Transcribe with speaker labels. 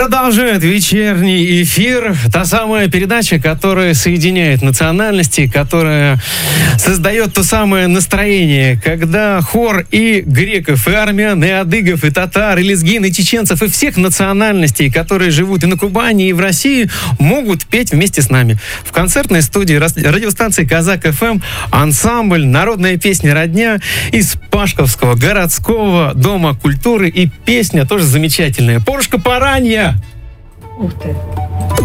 Speaker 1: Продолжает вечерний эфир. Та самая передача, которая соединяет национальности, которая создает то самое настроение, когда хор и греков, и армян, и адыгов, и татар, и лезгин, и чеченцев, и всех национальностей, которые живут и на Кубани, и в России, могут петь вместе с нами. В концертной студии радиостанции «Казак-ФМ» ансамбль «Народная песня родня» из Пашковского городского дома культуры, и песня тоже замечательная. «Порушка Паранья».
Speaker 2: Ух ты.